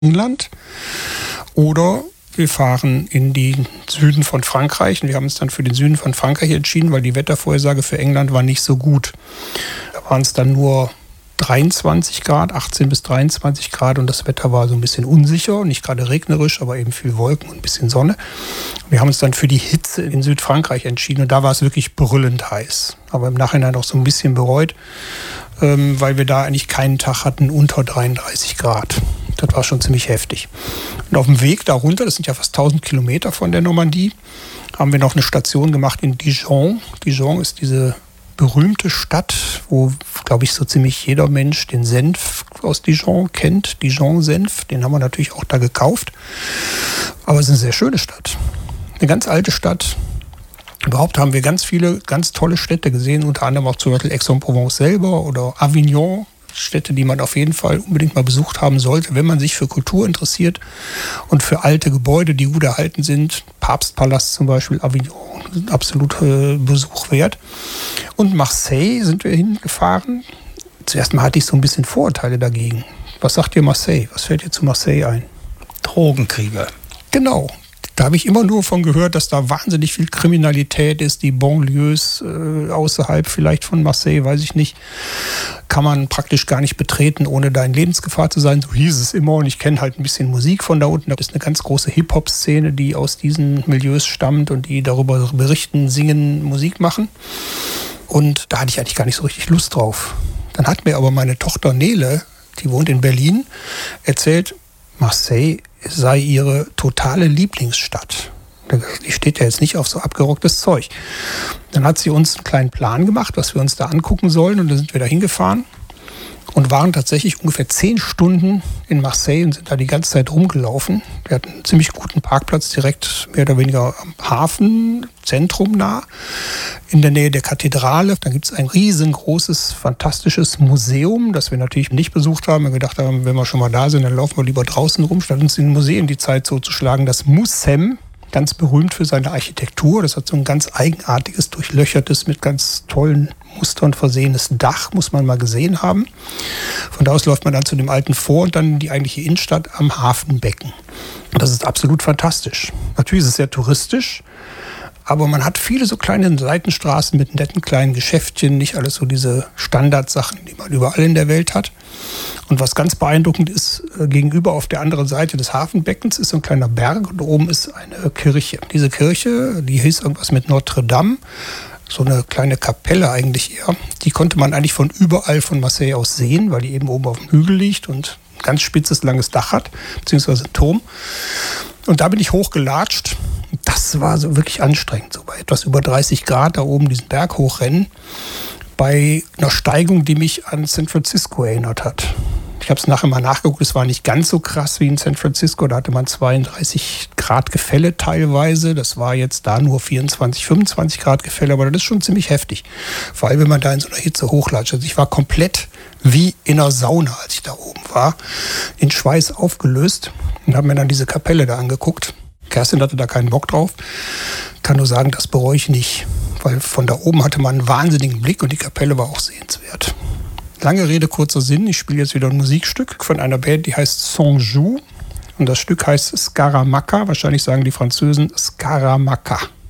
England. Oder wir fahren in den Süden von Frankreich. Und wir haben uns dann für den Süden von Frankreich entschieden, weil die Wettervorhersage für England war nicht so gut. Da waren es dann nur 23 Grad, 18 bis 23 Grad und das Wetter war so ein bisschen unsicher, nicht gerade regnerisch, aber eben viel Wolken und ein bisschen Sonne. Wir haben uns dann für die Hitze in Südfrankreich entschieden und da war es wirklich brüllend heiß. Aber im Nachhinein auch so ein bisschen bereut, weil wir da eigentlich keinen Tag hatten unter 33 Grad. Das war schon ziemlich heftig. Und auf dem Weg darunter, das sind ja fast 1000 Kilometer von der Normandie, haben wir noch eine Station gemacht in Dijon. Dijon ist diese berühmte Stadt, wo, glaube ich, so ziemlich jeder Mensch den Senf aus Dijon kennt. Dijon-Senf, den haben wir natürlich auch da gekauft. Aber es ist eine sehr schöne Stadt. Eine ganz alte Stadt. Überhaupt haben wir ganz viele, ganz tolle Städte gesehen, unter anderem auch zum Beispiel Aix-en-Provence selber oder Avignon. Städte, die man auf jeden Fall unbedingt mal besucht haben sollte, wenn man sich für Kultur interessiert und für alte Gebäude, die gut erhalten sind. Papstpalast zum Beispiel, Avignon, absolut Besuch wert. Und Marseille sind wir hingefahren. Zuerst mal hatte ich so ein bisschen Vorurteile dagegen. Was sagt ihr Marseille? Was fällt dir zu Marseille ein? Drogenkriege. Genau. Da habe ich immer nur von gehört, dass da wahnsinnig viel Kriminalität ist. Die Banlieues außerhalb vielleicht von Marseille, weiß ich nicht, kann man praktisch gar nicht betreten, ohne da in Lebensgefahr zu sein. So hieß es immer und ich kenne halt ein bisschen Musik von da unten. Da ist eine ganz große Hip-Hop-Szene, die aus diesen Milieus stammt und die darüber berichten, singen, Musik machen. Und da hatte ich eigentlich gar nicht so richtig Lust drauf. Dann hat mir aber meine Tochter Nele, die wohnt in Berlin, erzählt, Marseille sei ihre totale Lieblingsstadt. Die steht ja jetzt nicht auf so abgerocktes Zeug. Dann hat sie uns einen kleinen Plan gemacht, was wir uns da angucken sollen. Und dann sind wir da hingefahren und waren tatsächlich ungefähr 10 Stunden in Marseille und sind da die ganze Zeit rumgelaufen. Wir hatten einen ziemlich guten Parkplatz direkt mehr oder weniger am Hafen, Zentrum nah, in der Nähe der Kathedrale. Da gibt es ein riesengroßes, fantastisches Museum, das wir natürlich nicht besucht haben. Wir gedacht haben, wenn wir schon mal da sind, dann laufen wir lieber draußen rum, statt uns in den Museen die Zeit so zu schlagen. Das Mucem, ganz berühmt für seine Architektur. Das hat so ein ganz eigenartiges, durchlöchertes, mit ganz tollen Mustern versehenes Dach, muss man mal gesehen haben. Von da aus läuft man dann zu dem alten Fort und dann in die eigentliche Innenstadt am Hafenbecken. Das ist absolut fantastisch. Natürlich ist es sehr touristisch, aber man hat viele so kleine Seitenstraßen mit netten kleinen Geschäftchen, nicht alles so diese Standardsachen, die man überall in der Welt hat. Und was ganz beeindruckend ist, gegenüber auf der anderen Seite des Hafenbeckens ist so ein kleiner Berg und oben ist eine Kirche. Diese Kirche, die hieß irgendwas mit Notre Dame, so eine kleine Kapelle eigentlich eher. Die konnte man eigentlich von überall von Marseille aus sehen, weil die eben oben auf dem Hügel liegt und ein ganz spitzes, langes Dach hat, beziehungsweise einen Turm. Und da bin ich hochgelatscht. Das war so wirklich anstrengend, so bei etwas über 30 Grad da oben diesen Berg hochrennen, bei einer Steigung, die mich an San Francisco erinnert hat. Ich habe es nachher mal nachgeguckt, es war nicht ganz so krass wie in San Francisco, da hatte man 32 Grad Gefälle teilweise, das war jetzt da nur 24, 25 Grad Gefälle, aber das ist schon ziemlich heftig, vor allem wenn man da in so einer Hitze hochlatscht. Also ich war komplett wie in einer Sauna, als ich da oben war, in Schweiß aufgelöst und habe mir dann diese Kapelle da angeguckt. Kerstin hatte da keinen Bock drauf. Kann nur sagen, das bereue ich nicht, weil von da oben hatte man einen wahnsinnigen Blick und die Kapelle war auch sehenswert. Lange Rede, kurzer Sinn. Ich spiele jetzt wieder ein Musikstück von einer Band, die heißt Sanjou. Und das Stück heißt Scaramacca. Wahrscheinlich sagen die Französen Scaramacca.